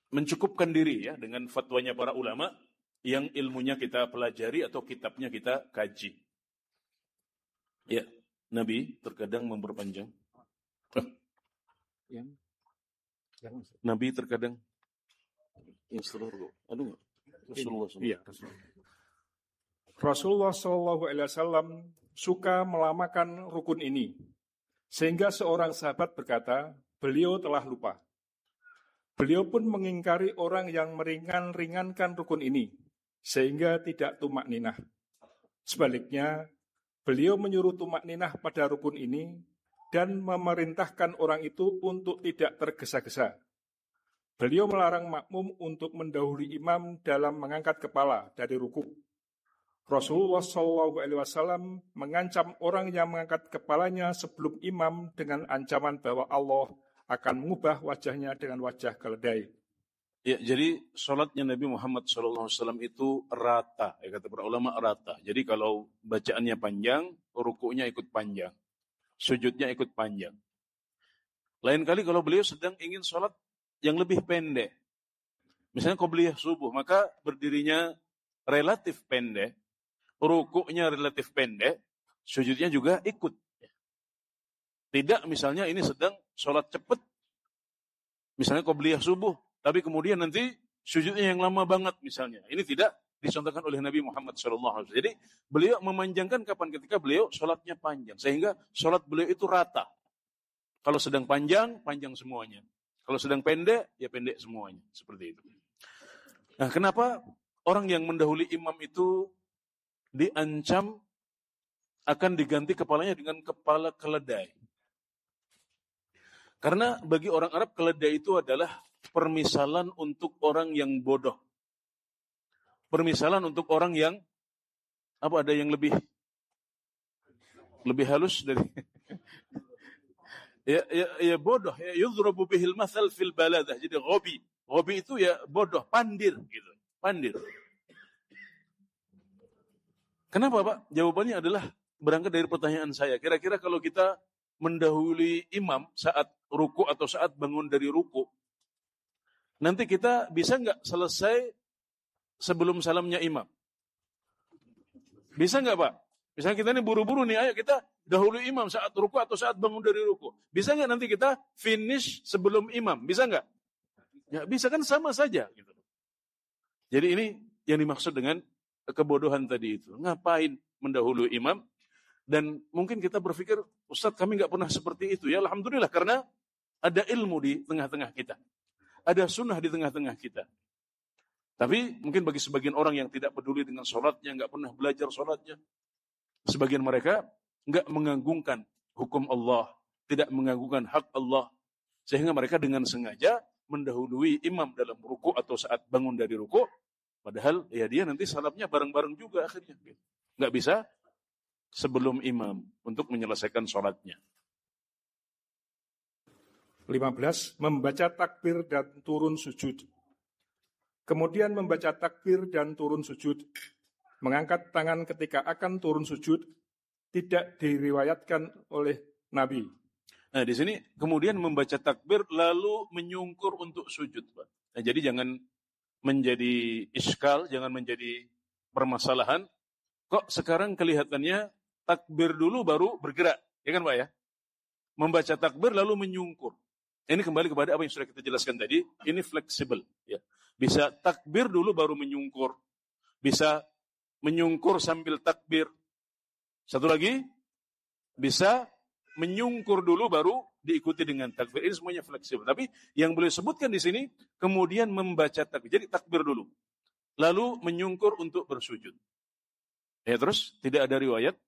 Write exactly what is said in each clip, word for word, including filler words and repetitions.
mencukupkan diri ya dengan fatwanya para ulama yang ilmunya kita pelajari atau kitabnya kita kaji. Ya, Nabi terkadang memperpanjang. Yang, yang Nabi terkadang yang seluruh, aduh, Rasulullah. Iya, Rasulullah Shallallahu Alaihi Wasallam suka melamakan rukun ini, sehingga seorang sahabat berkata, beliau telah lupa. Beliau pun mengingkari orang yang meringan-ringankan rukun ini, sehingga tidak tumak ninah. Sebaliknya, beliau menyuruh tumak ninah pada rukun ini dan memerintahkan orang itu untuk tidak tergesa-gesa. Beliau melarang makmum untuk mendahului imam dalam mengangkat kepala dari rukuk. Rasulullah shallallahu alaihi wasallam mengancam orang yang mengangkat kepalanya sebelum imam dengan ancaman bahwa Allah akan mengubah wajahnya dengan wajah keledai. Ya, jadi sholatnya Nabi Muhammad shallallahu alaihi wasallam itu rata, ya kata para ulama rata. Jadi kalau bacaannya panjang, rukuknya ikut panjang, sujudnya ikut panjang. Lain kali kalau beliau sedang ingin sholat yang lebih pendek, misalnya qobliyah subuh, maka berdirinya relatif pendek, rukuknya relatif pendek, sujudnya juga ikut. Tidak misalnya ini sedang sholat cepat, misalnya qobliyah subuh, tapi kemudian nanti sujudnya yang lama banget misalnya. Ini tidak dicontohkan oleh Nabi Muhammad shallallahu alaihi wasallam. Jadi beliau memanjangkan kapan? Ketika beliau sholatnya panjang. Sehingga sholat beliau itu rata. Kalau sedang panjang, panjang semuanya. Kalau sedang pendek, ya pendek semuanya. Seperti itu. Nah, kenapa orang yang mendahului imam itu diancam akan diganti kepalanya dengan kepala keledai? Karena bagi orang Arab, keledai itu adalah permisalan untuk orang yang bodoh. Permisalan untuk orang yang, apa ada yang lebih lebih halus dari ya, ya, ya bodoh. Ya, yudhrabu bihil mathal fil baladah. Jadi ghabi. Ghabi itu ya bodoh, pandir gitu. Pandir. Kenapa, Pak? Jawabannya adalah berangkat dari pertanyaan saya. Kira-kira kalau kita mendahului imam saat ruku atau saat bangun dari ruku, nanti kita bisa nggak selesai sebelum salamnya imam? Bisa nggak, Pak? Misalnya kita ini buru-buru nih, ayo kita dahulu imam saat ruku atau saat bangun dari ruku. Bisa nggak nanti kita finish sebelum imam? Bisa nggak? Ya bisa, kan sama saja. Gitu. Jadi ini yang dimaksud dengan kebodohan tadi itu. Ngapain mendahului imam? Dan mungkin kita berpikir, Ustaz kami nggak pernah seperti itu. Ya alhamdulillah, karena ada ilmu di tengah-tengah kita. Ada sunnah di tengah-tengah kita. Tapi mungkin bagi sebagian orang yang tidak peduli dengan sholatnya, nggak pernah belajar sholatnya, sebagian mereka nggak mengagungkan hukum Allah, tidak mengagungkan hak Allah, sehingga mereka dengan sengaja mendahului imam dalam ruku atau saat bangun dari ruku, padahal ya dia nanti salamnya bareng-bareng juga akhirnya. Nggak bisa sebelum imam untuk menyelesaikan sholatnya. lima belas. Membaca takbir dan turun sujud. Kemudian membaca takbir dan turun sujud. Mengangkat tangan ketika akan turun sujud tidak diriwayatkan oleh Nabi. Nah, di sini kemudian membaca takbir lalu menyungkur untuk sujud, Pak. Nah, jadi jangan menjadi iskal, jangan menjadi permasalahan. Kok sekarang kelihatannya takbir dulu baru bergerak, ya kan Pak ya? Membaca takbir lalu menyungkur. Ini kembali kepada apa yang sudah kita jelaskan tadi, ini fleksibel. Ya. Bisa takbir dulu baru menyungkur. Bisa menyungkur sambil takbir. Satu lagi, bisa menyungkur dulu baru diikuti dengan takbir. Ini semuanya fleksibel. Tapi yang boleh sebutkan di sini, kemudian membaca takbir. Jadi takbir dulu. Lalu menyungkur untuk bersujud. Ya terus, tidak ada riwayat.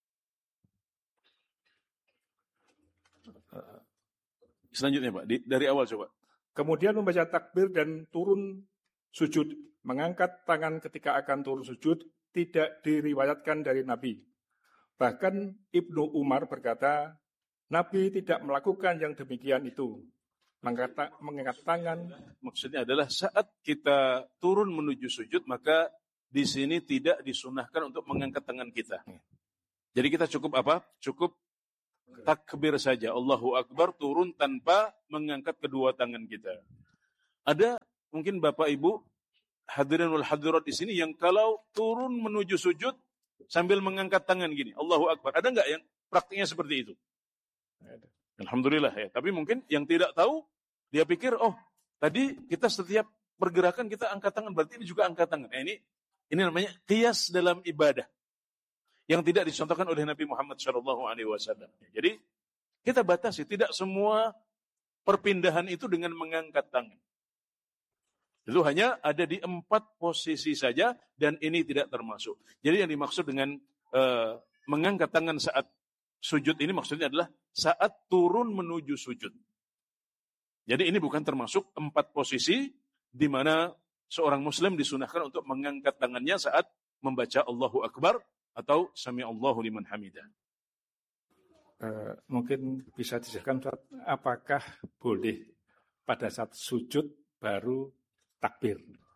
Selanjutnya Pak, di, dari awal coba. Kemudian membaca takbir dan turun sujud. Mengangkat tangan ketika akan turun sujud tidak diriwayatkan dari Nabi. Bahkan Ibnu Umar berkata, Nabi tidak melakukan yang demikian itu. Mengangkat, mengangkat tangan. Maksudnya adalah saat kita turun menuju sujud, maka di sini tidak disunahkan untuk mengangkat tangan kita. Jadi kita cukup apa? Cukup takbir saja. Allahu Akbar, turun tanpa mengangkat kedua tangan kita. Ada mungkin Bapak Ibu hadirin wal hadirat di sini yang kalau turun menuju sujud sambil mengangkat tangan gini, Allahu Akbar. Ada nggak yang praktiknya seperti itu? Ada. Alhamdulillah ya. Tapi mungkin yang tidak tahu, dia pikir, oh tadi kita setiap pergerakan kita angkat tangan, berarti ini juga angkat tangan. Eh, ini ini namanya qiyas dalam ibadah yang tidak dicontohkan oleh Nabi Muhammad shallallahu alaihi wasallam. Jadi kita batasi, tidak semua perpindahan itu dengan mengangkat tangan. Itu hanya ada di empat posisi saja dan ini tidak termasuk. Jadi yang dimaksud dengan uh, mengangkat tangan saat sujud ini maksudnya adalah saat turun menuju sujud. Jadi ini bukan termasuk empat posisi di mana seorang muslim disunahkan untuk mengangkat tangannya saat membaca Allahu Akbar atau Sami Allahu liman hamidah. Uh, mungkin bisa dijelaskan apakah boleh pada saat sujud baru takbir?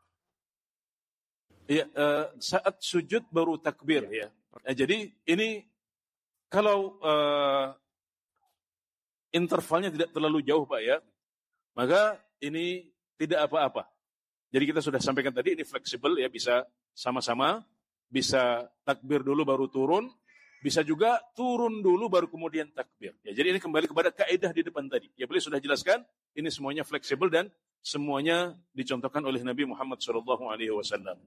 Ya, uh, saat sujud baru takbir ya. ya. Jadi ini kalau uh, intervalnya tidak terlalu jauh Pak ya, maka ini tidak apa-apa. Jadi kita sudah sampaikan tadi ini fleksibel ya, bisa sama-sama, bisa takbir dulu baru turun, bisa juga turun dulu baru kemudian takbir. Ya, jadi ini kembali kepada kaidah di depan tadi. Ya beliau sudah jelaskan, ini semuanya fleksibel dan semuanya dicontohkan oleh Nabi Muhammad shallallahu alaihi wasallam.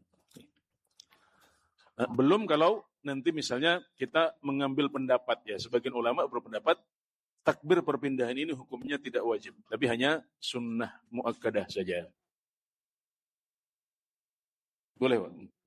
Nah, belum kalau nanti misalnya kita mengambil pendapat ya, sebagian ulama berpendapat takbir perpindahan ini hukumnya tidak wajib, tapi hanya sunnah muakkadah saja. Boleh, Pak?